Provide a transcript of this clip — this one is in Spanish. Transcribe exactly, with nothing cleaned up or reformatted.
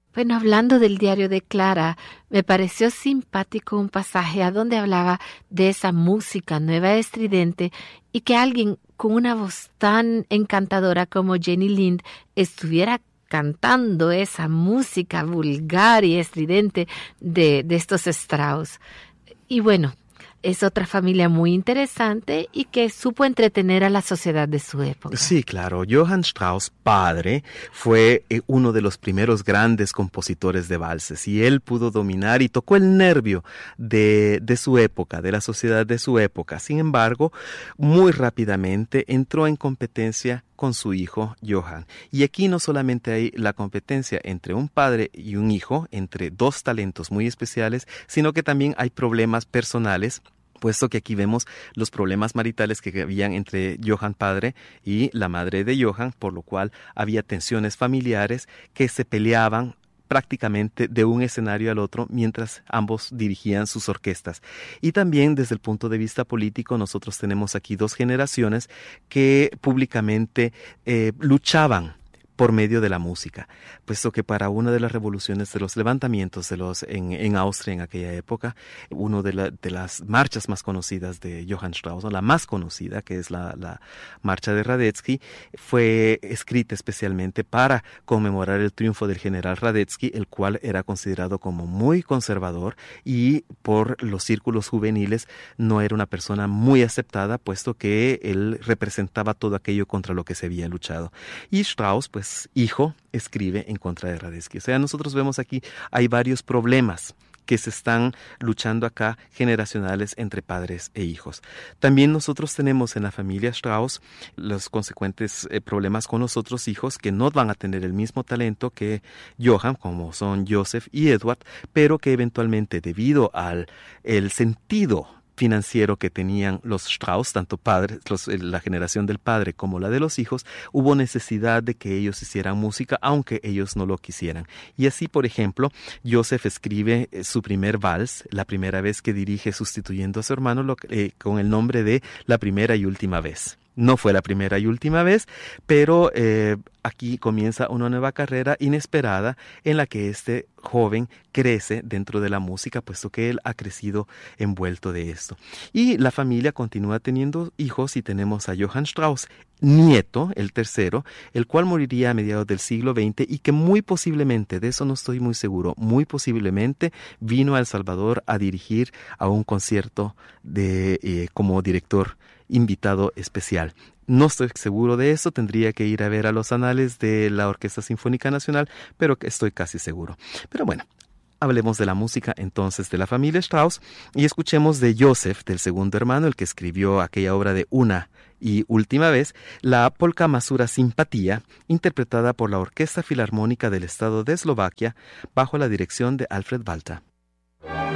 Bueno, hablando del diario de Clara, me pareció simpático un pasaje a donde hablaba de esa música nueva estridente y que alguien con una voz tan encantadora como Jenny Lind estuviera cantando esa música vulgar y estridente de, de estos Strauss. Y bueno, es otra familia muy interesante y que supo entretener a la sociedad de su época. Sí, claro. Johann Strauss, padre, fue eh, uno de los primeros grandes compositores de valses y él pudo dominar y tocó el nervio de, de su época, de la sociedad de su época. Sin embargo, muy rápidamente entró en competencia con su hijo Johann. Y aquí no solamente hay la competencia entre un padre y un hijo, entre dos talentos muy especiales, sino que también hay problemas personales, puesto que aquí vemos los problemas maritales que habían entre Johann padre y la madre de Johann, por lo cual había tensiones familiares que se peleaban prácticamente de un escenario al otro mientras ambos dirigían sus orquestas. Y también desde el punto de vista político nosotros tenemos aquí dos generaciones que públicamente eh, luchaban por medio de la música, puesto que para una de las revoluciones de los levantamientos de los en, en Austria en aquella época, una de, la, de las marchas más conocidas de Johann Strauss, o la más conocida, que es la, la marcha de Radetzky, fue escrita especialmente para conmemorar el triunfo del general Radetzky, el cual era considerado como muy conservador y por los círculos juveniles no era una persona muy aceptada, puesto que él representaba todo aquello contra lo que se había luchado. Y Strauss, pues, hijo, escribe en contra de Radetzky. O sea, nosotros vemos aquí, hay varios problemas que se están luchando acá, generacionales entre padres e hijos. También nosotros tenemos en la familia Strauss los consecuentes eh, problemas con los otros hijos que no van a tener el mismo talento que Johann, como son Joseph y Edward, pero que eventualmente debido al el sentido financiero que tenían los Strauss, tanto padres, los, la generación del padre como la de los hijos, hubo necesidad de que ellos hicieran música, aunque ellos no lo quisieran. Y así, por ejemplo, Joseph escribe su primer vals, la primera vez que dirige sustituyendo a su hermano, lo, eh, con el nombre de La primera y última vez. No fue la primera y última vez, pero eh, aquí comienza una nueva carrera inesperada en la que este joven crece dentro de la música, puesto que él ha crecido envuelto de esto. Y la familia continúa teniendo hijos y tenemos a Johann Strauss, nieto, el tercero, el cual moriría a mediados del siglo veinte y que muy posiblemente, de eso no estoy muy seguro, muy posiblemente vino a El Salvador a dirigir a un concierto de, eh, como director invitado especial. No estoy seguro de eso, tendría que ir a ver a los anales de la Orquesta Sinfónica Nacional, pero estoy casi seguro. Pero bueno, hablemos de la música entonces de la familia Strauss y escuchemos de Joseph, del segundo hermano, el que escribió aquella obra de Una y última vez, la polka Masura Simpatía, interpretada por la Orquesta Filarmónica del Estado de Eslovaquia bajo la dirección de Alfred Balta.